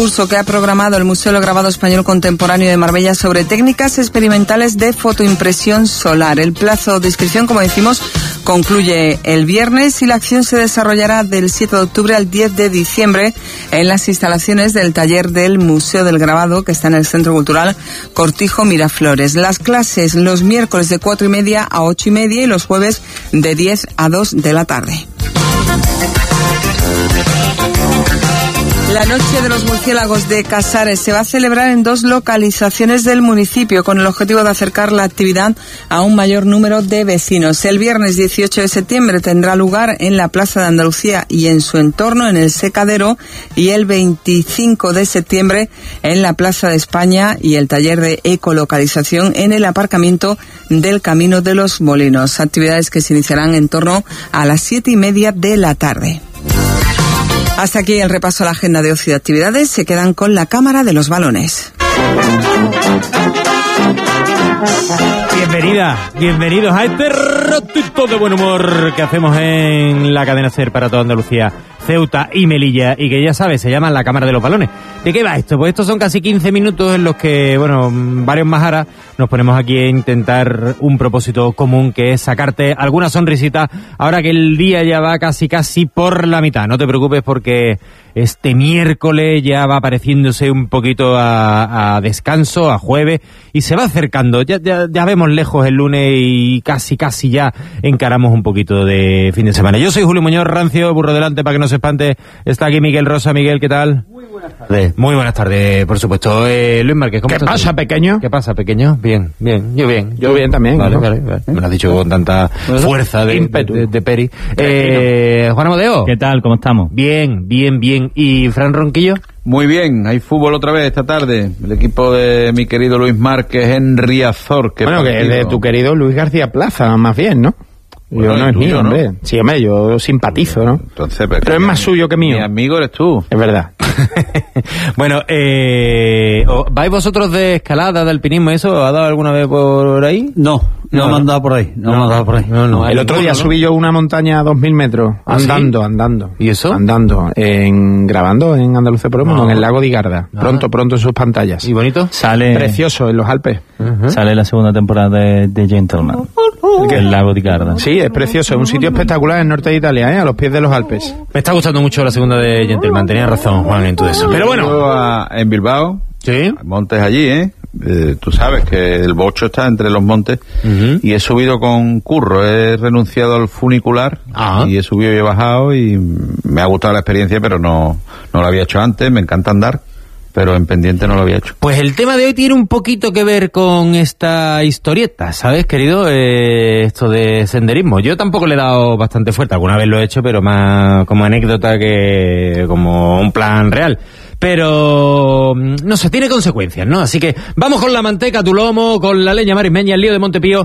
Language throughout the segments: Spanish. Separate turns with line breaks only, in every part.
Curso que ha programado el Museo del Grabado Español Contemporáneo de Marbella sobre técnicas experimentales de fotoimpresión solar. El plazo de inscripción, como decimos, concluye el viernes y la acción se desarrollará del 7 de octubre al 10 de diciembre en las instalaciones del taller del Museo del Grabado, que está en el Centro Cultural Cortijo Miraflores. Las clases los miércoles de 4:30 a 8:30 y los jueves de 10 a 2 de la tarde. La Noche de los Murciélagos de Casares se va a celebrar en 2 localizaciones del municipio con el objetivo de acercar la actividad a un mayor número de vecinos. El viernes 18 de septiembre tendrá lugar en la Plaza de Andalucía y en su entorno, en el Secadero, y el 25 de septiembre en la Plaza de España y el taller de ecolocalización en el aparcamiento del Camino de los Molinos. Actividades que se iniciarán en torno a las 7:30 de la tarde. Hasta aquí el repaso a la agenda de ocio y actividades. Se quedan con la Cámara de los Balones.
Bienvenidos a este ratito de buen humor que hacemos en la cadena SER para toda Andalucía, Ceuta y Melilla, y que ya sabes, se llama la Cámara de los Balones. ¿De qué va esto? Pues estos son casi 15 minutos en los que, varios majaras nos ponemos aquí a intentar un propósito común, que es sacarte alguna sonrisita ahora que el día ya va casi por la mitad. No te preocupes porque este miércoles ya va pareciéndose un poquito a descanso, a jueves, y se va acercando. Ya vemos lejos el lunes y casi ya encaramos un poquito de fin de semana. Yo soy Julio Muñoz Rancio, burro delante para que no se espante. Está aquí Miguel Rosa. Miguel, ¿qué tal? Muy buenas tardes. Muy buenas tardes, por supuesto. Luis Márquez, ¿cómo estás?
¿Qué pasa, pequeño?
¿Qué pasa, pequeño? Bien. Yo bien
también.
Vale. Me lo has dicho con tanta fuerza de Peri. Juan Amodeo.
¿Qué tal? ¿Cómo estamos?
Bien. ¿Y Fran Ronquillo?
Muy bien, hay fútbol otra vez esta tarde. El equipo de mi querido Luis Márquez, Henry Azor.
Que es de tu querido Luis García Plaza, más bien, ¿no? Bueno, no es mío, hombre. ¿No? Sí, hombre, yo simpatizo, ¿no?
Entonces,
pero es más suyo que mío.
Mi amigo eres tú.
Es verdad.
Bueno, ¿vais vosotros de escalada, de alpinismo, eso? ¿Ha dado alguna vez por ahí?
No me han dado por ahí.
No.
El otro día subí yo una montaña a 2000 metros, andando.
¿Y eso?
Andando, grabando en Andalucía por el Mundo, en el lago de Igarda. Pronto en sus pantallas.
¿Y bonito?
Precioso, en los Alpes.
Sale la segunda temporada de Gentleman. El lago de Igarda.
Sí, es precioso, es un sito espectacular en el norte de Italia, a los pies de los Alpes.
Me está gustando mucho la segunda de Gentleman, tenía razón Juan en todo eso. Pero bueno,
en Bilbao,
¿sí?
Hay montes allí, tú sabes que el Bocho está entre los montes, y he subido con curro, he renunciado al funicular, y he subido y he bajado, y me ha gustado la experiencia, pero no lo había hecho antes. Me encanta andar, pero en pendiente no lo había hecho.
Pues el tema de hoy tiene un poquito que ver con esta historieta, ¿sabes, querido? Esto de senderismo. Yo tampoco le he dado bastante fuerte, alguna vez lo he hecho, pero más como anécdota que como un plan real. Pero, no sé, tiene consecuencias, ¿no? Así que vamos con la manteca a tu lomo, con la leña marismeña, el lío de Montepío.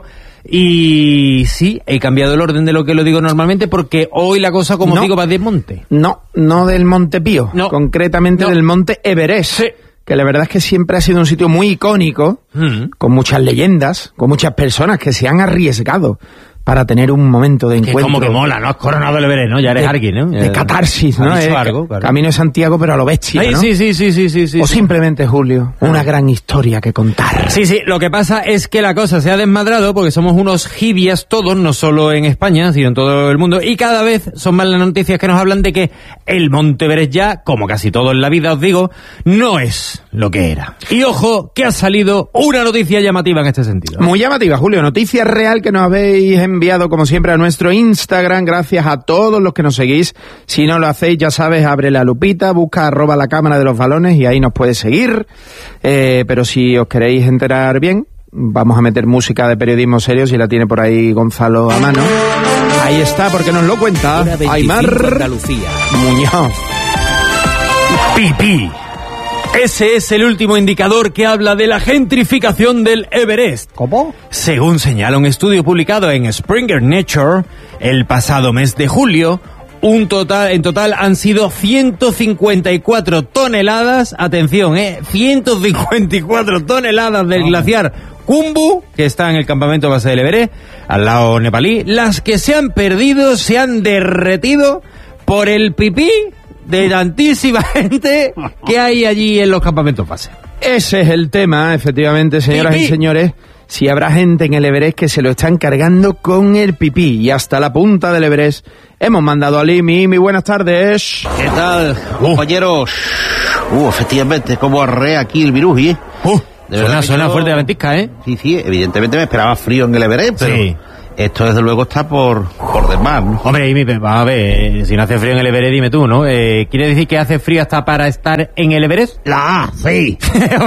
Y sí, he cambiado el orden de lo que lo digo normalmente porque hoy la cosa, como digo, va de monte.
No del Monte Pío, concretamente del Monte Everest. Sí. Que la verdad es que siempre ha sido un sitio muy icónico, con muchas leyendas, con muchas personas que se han arriesgado para tener un momento de encuentro.
Como que mola, ¿no? Has coronado el Everest, ¿no? Ya eres alguien, ¿no?
De catarsis, ¿no?
Claro.
Camino de Santiago, pero a lo bestia, ¿no?
Sí.
O simplemente, Julio, una gran historia que contar.
Sí, lo que pasa es que la cosa se ha desmadrado porque somos unos jibias todos, no solo en España, sino en todo el mundo, y cada vez son más las noticias que nos hablan de que el Monte Everest ya, como casi todo en la vida, os digo, no es lo que era. Y ojo, que ha salido una noticia llamativa en este sentido.
Muy llamativa, Julio. Noticia real que nos habéis enviado, como siempre, a nuestro Instagram. Gracias a todos los que nos seguís. Si no lo hacéis, ya sabes, abre la lupita, busca @la Cámara de los Balones y ahí nos puedes seguir. Pero si os queréis enterar bien, vamos a meter música de periodismo serio, si la tiene por ahí Gonzalo a mano. Ahí está, porque nos lo cuenta Aymar Muñoz.
Pipí. Ese es el último indicador que habla de la gentrificación del Everest.
¿Cómo?
Según señala un estudio publicado en Springer Nature el pasado mes de julio, en total han sido 154 toneladas, atención, 154 toneladas del glaciar Khumbu, que está en el campamento base del Everest, al lado nepalí, las que se han perdido, se han derretido por el pipí de tantísima gente que hay allí en los campamentos base.
Ese es el tema, efectivamente, señoras
Pipí.
y señores. Si habrá gente en el Everest que se lo están cargando con el pipí y hasta la punta del Everest hemos mandado a Limi. Buenas tardes.
¿Qué tal, compañeros? Efectivamente, como arrea aquí el virus, ¿eh? De verdad que
Suena
yo-
fuerte la ventisca, ¿eh?
Sí, evidentemente me esperaba frío en el Everest, pero
Sí.
esto desde luego está por demás, ¿no?
Hombre, y vamos a ver, si no hace frío en el Everest, dime tú, ¿no? ¿Quiere decir que hace frío hasta para estar en el Everest?
La A, sí.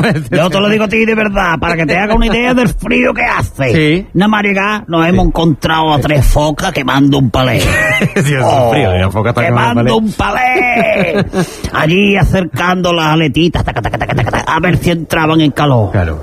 Yo te lo digo a ti de verdad, para que te haga una idea del frío que hace.
Sí.
Nada más llegar, nos hemos encontrado a 3 focas quemando un palé.
Sí, hace frío, la foca está
quemando un palé. Allí acercando las aletitas, taca, taca, taca, taca, taca, a ver si entraban en calor.
Claro.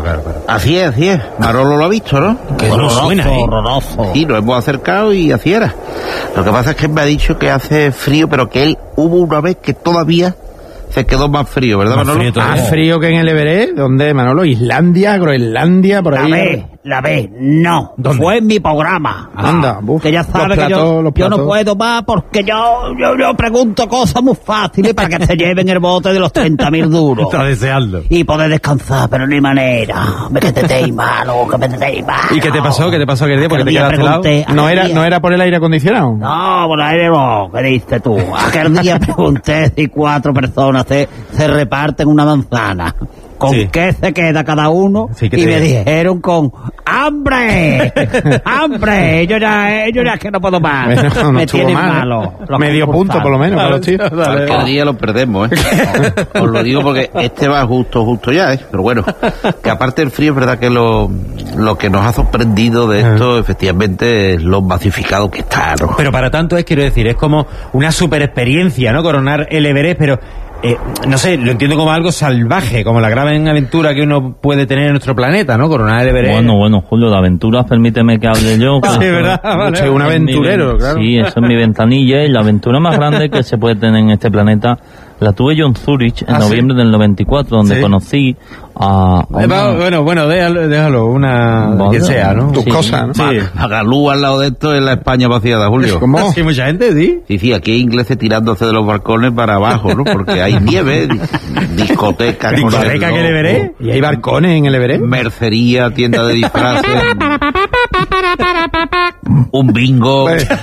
Así es. Marolo lo ha visto, ¿no?
Que no suena, ¿eh?
horroroso.
Sí, nos hemos acercado y así era. Lo que pasa es que me ha dicho que hace frío, pero que él hubo una vez que todavía se quedó más frío, ¿verdad,
Más
Manolo?
frío todavía.
¿Más frío que en el Everest? ¿Dónde, Manolo? ¿Islandia? ¿Groenlandia? Por ahí.
La B, no.
¿Dónde?
Fue en mi programa.
Anda, buf.
Que ya sabe que yo no puedo más porque yo pregunto cosas muy fáciles para que se lleven el bote de los 30.000 duros.
Está deseando.
Y poder descansar, pero no hay manera. Me que te teis malo, que me te teis malo.
¿Y qué te pasó? ¿Qué te pasó aquel día? ¿Por qué te
Aquel día
quedaste helado?
pregunté,
¿No era por el aire acondicionado?
No, por ahí no, ¿qué dices tú? Aquel día pregunté si 4 personas se reparten una manzana. ¿Con
Sí.
qué se queda cada uno?
Sí, ¿qué
y
te
me
dijeron?
dijeron con ¡hambre! ¡Hambre! Yo ya es que no puedo más.
Bueno, no
me
estuvo
tienen
mal, ¿eh?
malo. los
Medio punto,
concursantes.
por lo menos, para los tíos.
Cualquier día lo perdemos, ¿eh? Os lo digo porque este va justo ya, ¿eh? Pero bueno, que aparte del frío es verdad que lo que nos ha sorprendido de esto, efectivamente, es lo masificado que está, ¿no?
Pero para tanto quiero decir, es como una super experiencia, ¿no? Coronar el Everest, pero no sé, lo entiendo como algo salvaje, como la gran aventura que uno puede tener en nuestro planeta, ¿no? Coronar el Everest.
Bueno, Julio, de aventuras, permíteme que hable yo.
Sí, ¿verdad? Vale.
Soy un aventurero, claro.
Sí, eso es mi ventanilla, y la aventura más grande que se puede tener en este planeta la tuve yo en Zurich en noviembre del 94, donde
¿Sí?
conocí a una...
Bueno, déjalo, una...
Vale.
quien sea, ¿no?
Tus
Sí.
cosas, ¿no?
Sí.
Magalú al lado de esto es la España vaciada, Julio.
¿Cómo?
Sí, mucha gente, sí.
Sí, aquí hay ingleses tirándose de los balcones para abajo, ¿no? Porque hay nieve, discotecas,
¿Discoteca que el Everest?
¿Y hay barcones en el Everest?
mercería, tienda de disfraces, un bingo,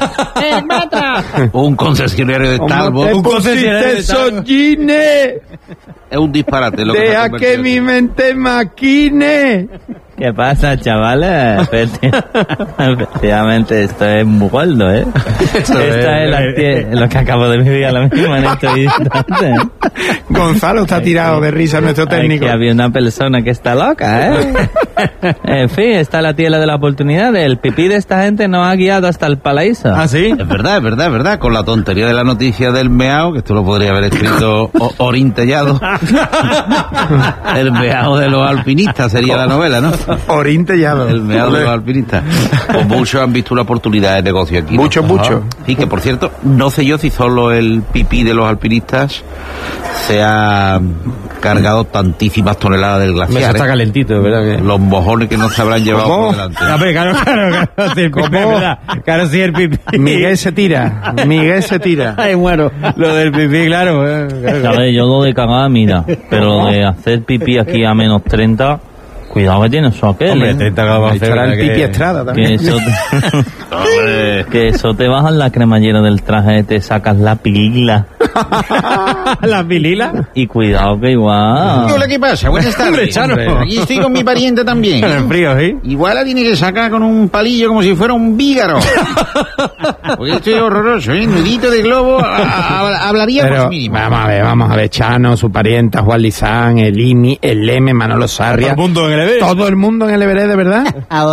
un concesionario de Talbot.
Un concesionario de Talbot.
soñines!
Es un disparate lo que se ha
¡Deja que
convertido.
mi mente maquine!
¿Qué pasa, chavales? Efectivamente, esto es muy gordo, ¿eh? Esta es lo que acabo de vivir ahora mismo en este instante.
Gonzalo está tirado de risa, nuestro técnico.
Aquí había una persona que está loca, ¿eh? En fin, está la tierra de la oportunidad. El pipí de esta gente nos ha guiado hasta el paraíso.
¿Ah, sí?
Es verdad, con la tontería de la noticia del meao, que esto lo podría haber escrito Orintellado. El meao de los alpinistas sería la novela, ¿no?
Orintellado.
El meao de los alpinistas. Pues muchos han visto una oportunidad de negocio aquí, ¿no?
Mucho.
Y que, por cierto, no sé yo si solo el pipí de los alpinistas se ha cargado tantísimas toneladas del
Eso
glaciar,
está
¿eh?
calentito, ¿verdad?
Los mojones que no se habrán llevado
¿Cómo?
por delante.
A ver, claro, sí, el pipí, es verdad. Claro, sí, el pipí.
Miguel se tira.
Ay, bueno, lo del pipí, claro. claro.
¿Sabes? Yo lo de cagar, mira, pero lo de hacer pipí aquí a menos 30, cuidado que tiene eso aquel,
Hombre,
¿eh?
30 grados va a
Ahí
hacer,
estará el
¿verdad
Pipi
que-
Estrada
Que
también.
eso
Hombre.
que eso te baja la cremallera del traje, te sacas la pilila.
¿La pilila?
Y cuidado que igual...
Hola, ¿qué pasa? Buenas
Hombre,
tardes.
Chano.
Aquí estoy con mi pariente también.
En el frío, ¿sí?
Igual la tiene que sacar con un palillo como si fuera un vígaro. Porque esto es horroroso, ¿eh? Nudito de globo, hablaría por sí
Pero
mismo.
vamos a ver, Chano, su parienta, Juan Lizán, el IMI, el M, Manolo Sarria.
Todo el mundo en el Everest.
Todo el mundo en el Everest, ¿de verdad?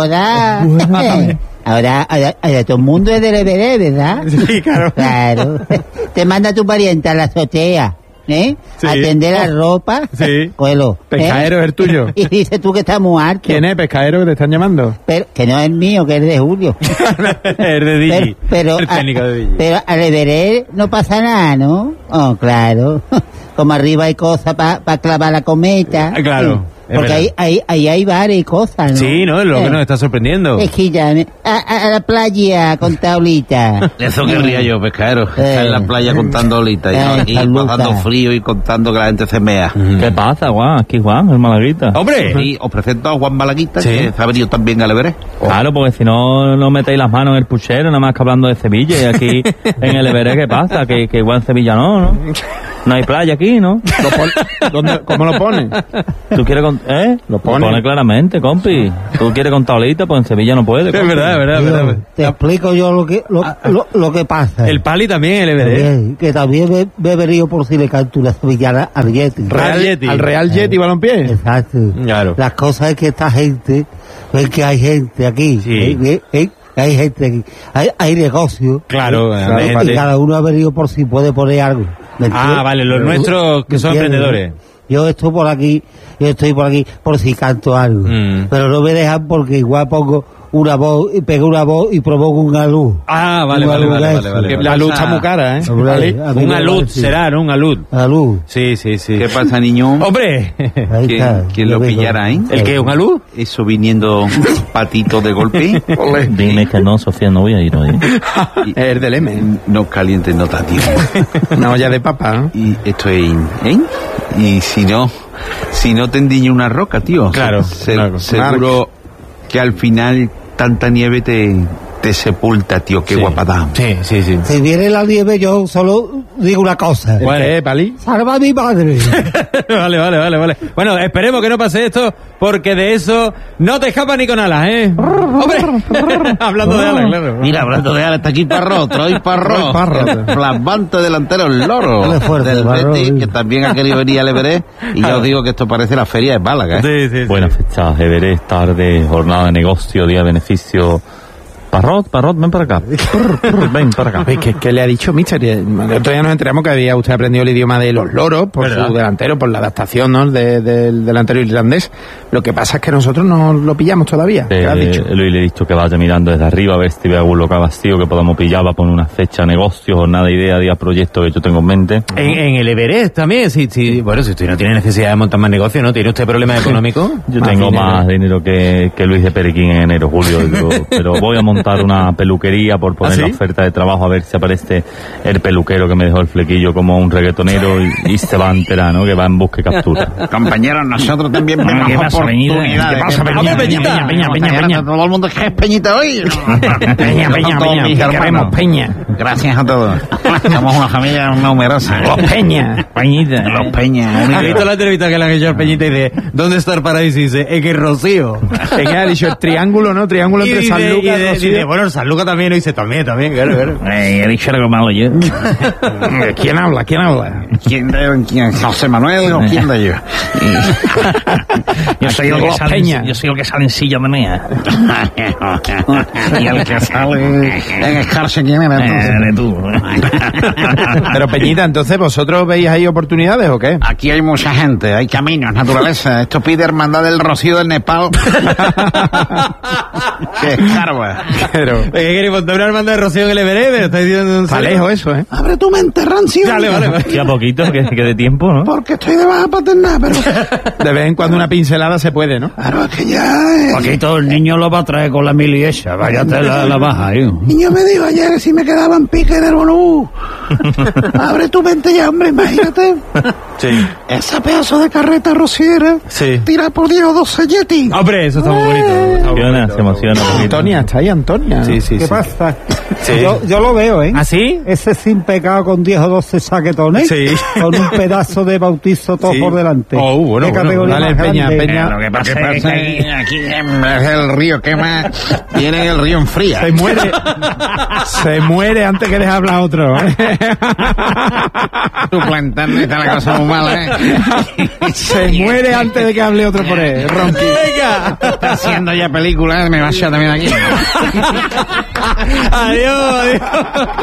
Ahora todo el mundo es del Everest, ¿verdad?
Sí, claro.
Claro. Te manda tu pariente a la azotea, ¿eh?
Sí.
A tender la ropa.
Sí.
Cógelo, ¿eh?
Pescadero es el tuyo.
Y dices tú que estás muy harto.
¿Quién es, pescadero, que te están llamando?
Pero, que no es el mío, que es de Julio.
Es de Digi. El técnico de Digi.
pero al Everest no pasa nada, ¿no? Oh, claro. Como arriba hay cosas para clavar la cometa.
Claro.
Porque ahí hay bares y cosas, ¿no?
Sí, ¿no? Es lo que nos está sorprendiendo.
Es que ya a la playa con tablita.
Eso querría yo, pescadero. Estar en la playa contando olitas y no aquí
taluca.
pasando frío y contando que la gente se mea.
¿Qué pasa, Juan? Aquí Juan, el Malaguita.
¡Hombre!
Y os presento a Juan Malaguita,
Sí.
que se ha venido también al Everest.
Claro, porque si no metéis las manos en el puchero, nada más que hablando de Sevilla. Y aquí en el Everest, ¿qué pasa? Que igual en Sevilla no. No hay playa aquí, ¿no?
¿Cómo lo pone?
¿Tú quieres
Lo pone.
claramente, compi. ¿Tú quieres con tablita? Pues en Sevilla no puede.
Es
compi.
verdad, es verdad, es verdad.
Te explico yo lo que pasa.
El Pali también, el Everest.
También, que también me he venido por si le canto una sevillana al Yeti.
Yeti.
Al Real Yeti Balompié.
Exacto.
Claro.
Las cosas es que esta gente, ves que hay gente aquí.
Sí.
Hay gente aquí. Hay negocios.
Claro,
Claro,
Y
vale.
cada uno ha venido por si puede poner algo. ¿Me entiendes?
Vale, los nuestros que son
¿Me entiendes?
emprendedores.
Yo estoy por aquí por si canto algo. Pero no me dejan porque igual pongo una voz y pego una voz y provoco un alud.
Vale.
Que la luz está muy cara, ¿eh?
Hombre, a mí
Un
me
alud
parece.
será, ¿no? Un alud.
Alud.
Sí.
¿Qué pasa, niño?
¡Hombre!
Ahí está.
¿Quién lo
Yo digo.
pillara ahí?
¿El qué? ¿Un alud?
Eso viniendo patito de golpe.
Dime que no, Sofía, no voy a ir hoy.
Es del M.
No calientes nota, tío.
Una olla de papa, ¿no?
Y esto es... Y si no te endiña una roca, tío.
Claro, claro.
Seguro que al final tanta nieve te sepulta, tío. Qué
Sí.
guapada.
Sí.
Si viene la nieve, yo solo digo una cosa.
¿Qué, Pali?
Salva a mi madre.
Vale. Bueno, esperemos que no pase esto, porque de eso no te escapa ni con alas, ¿eh? ¡Hombre! Hablando de alas, claro.
Mira, hablando de ahora, está aquí Parrot, Troy Parrot. Flamante delantero, el loro
Dale fuerte,
del
Parrot.
Betis, que también ha querido venir al Everest. Y yo os digo que esto parece la feria de Málaga, ¿eh?
Sí.
Buenas fechas, Everest, tarde, jornada de negocio, día de beneficio. Parrot, ven para acá. Ven para acá.
¿Qué le ha dicho Mister? El otro día nos enteramos que había usted aprendido el idioma de los loros por
¿Verdad?
su delantero, por la adaptación, ¿no? Del delantero irlandés. Lo que pasa es que nosotros no lo pillamos todavía. ¿Qué ha dicho?
Luis le he dicho que vaya mirando desde arriba a ver si ve algún local vacío que podamos pillar, va a poner una fecha, negocio, jornada, idea, día, proyecto que yo tengo en mente.
En el Everest también, sí. Bueno, si usted no tiene necesidad de montar más negocio, ¿no? ¿Tiene usted problemas económicos?
Yo tengo más dinero que Luis de Perequín en enero, Julio, pero voy a montar una peluquería por poner
¿Ah, sí?
la oferta de trabajo a ver si aparece el peluquero que me dejó el flequillo como un reggaetonero y se va a enterar, ¿no? Que va en busca y captura.
Compañeros, nosotros también vemos
¿Qué pasa, Peñita?
oportunidades.
¿Qué pasa,
Peñita?
Peñita?
Todo el mundo es que es Peñita hoy.
Peña, queremos Peña.
Gracias a todos. Somos una familia numerosa.
Los Peña.
Peñita.
Los Peña.
¿Has visto la entrevista que le han hecho al Peñita y dice, ¿dónde está el paraíso? Y dice, es que es Rocío.
Es que ha dicho el triángulo, ¿no? Triángulo entre San Lucas y Rocío.
bueno, San Lucas también, y dice, también, claro.
He dicho algo malo yo.
¿Quién habla?
¿Quién? ¿José Manuel o quién de ellos?
Yo soy el que sale en silla de mea.
Y el que sale en escarce, ¿quién era entonces?
tú.
Pero Peñita, entonces, ¿vosotros veis ahí oportunidades o qué?
Aquí hay mucha gente, hay caminos, naturaleza. Esto pide hermandad del Rocío del Nepal. ¡Qué escarba!
Pero
¿Qué queréis montar una hermandad de Rocío en el Everest? ¿Me lo estáis diciendo en
está
serio?
lejos eso, ¿eh?
Abre tu mente, rancio.
Vale.
Sí, a poquito, que de tiempo, ¿no?
Porque estoy de baja paternal, pero...
De vez en cuando una pincelada se puede, ¿no?
Claro, es que ya...
Aquí todo el niño lo va a traer con la mili esa. Váyate la baja,
El niño me dijo ayer si me quedaba en pique del bonú. Abre tu mente ya, hombre, imagínate.
Sí.
Esa pedazo de carreta rociera.
Sí.
Tira por Dios 12 Yeti.
Hombre, eso está muy bonito. Está muy
Emociona,
bonito.
se emociona. un poquito.
Antonia, está ahí Antonia.
Sí.
¿Qué pasa?
Sí.
Yo lo veo, ¿eh?
¿Ah, sí?
Ese sin pecado con 10 o 12 saquetones.
Sí.
Con un pedazo de bautizo todo
Sí.
por delante.
Oh, bueno,
¿Qué
bueno.
categoría
Dale,
más
Peña,
grande?
Peña.
Lo que pasa es que aquí es el río quema. Viene el río enfría.
Se muere. Se muere antes que deje hablar otro, ¿eh?
Tu plantando está la cosa muy mala, ¿eh?
Se muere antes de que hable otro por él. Ronqui.
¡Venga!
Está haciendo ya películas, me va a echar también aquí.
Adiós.